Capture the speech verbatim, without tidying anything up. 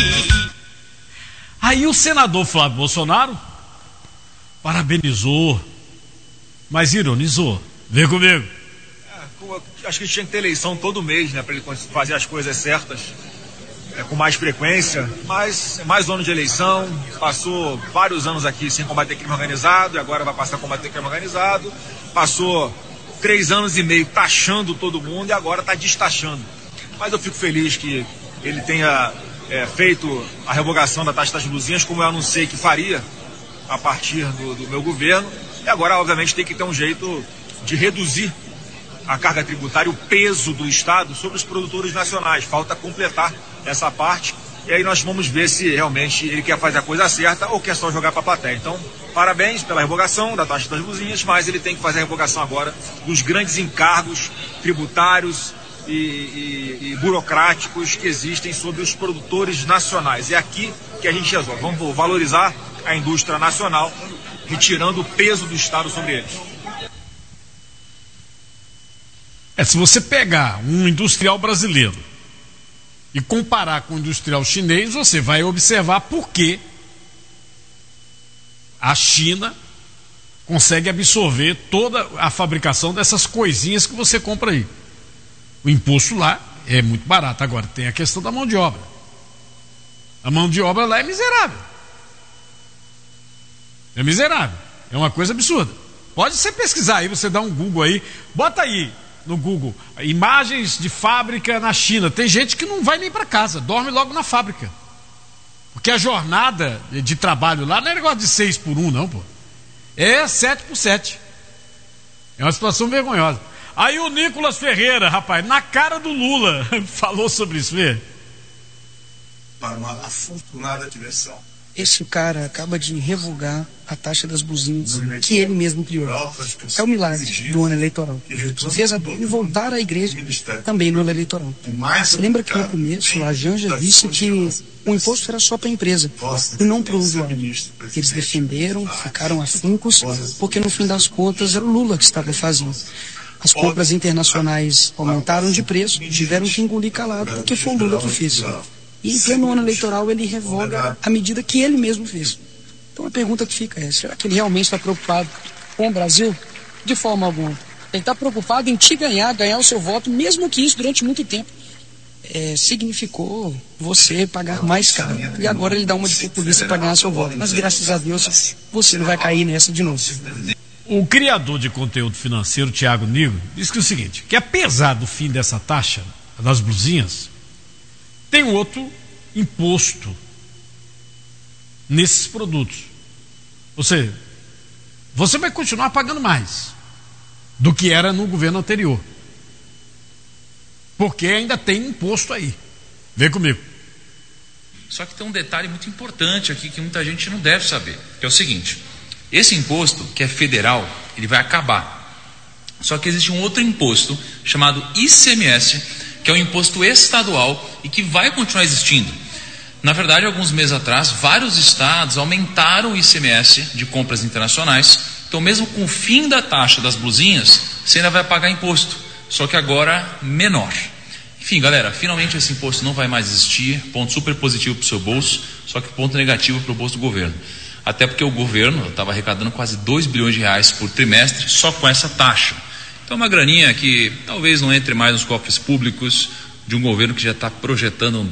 Aí o senador Flávio Bolsonaro parabenizou, mas ironizou. Vem comigo. É, acho que tinha que ter eleição todo mês, né, para ele fazer as coisas certas, é, com mais frequência. Mas é mais um ano de eleição, passou vários anos aqui sem combater crime organizado e agora vai passar a combater crime organizado. Passou três anos e meio taxando todo mundo e agora está destaxando. Mas eu fico feliz que ele tenha é, feito a revogação da taxa das luzinhas, como eu anunciei que faria a partir do, do meu governo. E agora, obviamente, tem que ter um jeito de reduzir a carga tributária, o peso do Estado sobre os produtores nacionais. Falta completar essa parte. E aí nós vamos ver se realmente ele quer fazer a coisa certa ou quer só jogar para a plateia. Então, parabéns pela revogação da taxa das luzinhas, mas ele tem que fazer a revogação agora dos grandes encargos tributários e, e, e burocráticos que existem sobre os produtores nacionais. É aqui que a gente resolve. Vamos valorizar a indústria nacional, retirando o peso do Estado sobre eles. É, se você pegar um industrial brasileiro e comparar com o industrial chinês, você vai observar por que a China consegue absorver toda a fabricação dessas coisinhas que você compra aí. O imposto lá é muito barato. Agora tem a questão da mão de obra. A mão de obra lá é miserável. É miserável. É uma coisa absurda. Pode você pesquisar aí, você dá um Google aí, bota aí no Google imagens de fábrica na China. Tem gente que não vai nem para casa, dorme logo na fábrica, porque a jornada de trabalho lá não é negócio de seis por um não, pô. É sete por sete. É uma situação vergonhosa. Aí o Nicolas Ferreira, rapaz, na cara do Lula, falou sobre isso, vê? Para uma afortunada diversão. Esse cara acaba de revogar a taxa das buzinas que ele mesmo criou. É o milagre do ano eleitoral. Fez a dele voltar à igreja também no ano eleitoral. Você lembra que no começo a Janja disse que o imposto era só para a empresa e não para o usuário. Eles defenderam, ficaram afincos, porque no fim das contas era o Lula que estava fazendo. As compras internacionais aumentaram de preço, tiveram que engolir calado, porque foi o Lula que fez. E em pleno ano eleitoral ele revoga a medida que ele mesmo fez. Então a pergunta que fica é, será que ele realmente está preocupado com o Brasil? De forma alguma. Ele está preocupado em te ganhar, ganhar o seu voto, mesmo que isso durante muito tempo é, significou você pagar mais caro. E agora ele dá uma de populista para ganhar seu voto. Mas graças a Deus você não vai cair nessa de novo. O criador de conteúdo financeiro, Thiago Nigro, diz que é o seguinte, que apesar do fim dessa taxa das blusinhas, tem outro imposto nesses produtos. Ou seja, você vai continuar pagando mais do que era no governo anterior, porque ainda tem imposto aí. Vem comigo. Só que tem um detalhe muito importante aqui que muita gente não deve saber, que é o seguinte: esse imposto, que é federal, ele vai acabar. Só que existe um outro imposto chamado I C M S, que é um imposto estadual e que vai continuar existindo. Na verdade, alguns meses atrás, vários estados aumentaram o I C M S de compras internacionais. Então, mesmo com o fim da taxa das blusinhas, você ainda vai pagar imposto, só que agora menor. Enfim, galera, finalmente esse imposto não vai mais existir. Ponto super positivo para o seu bolso, só que ponto negativo para o bolso do governo. Até porque o governo estava arrecadando quase dois bilhões de reais por trimestre só com essa taxa. Então, uma graninha que talvez não entre mais nos cofres públicos de um governo que já está projetando um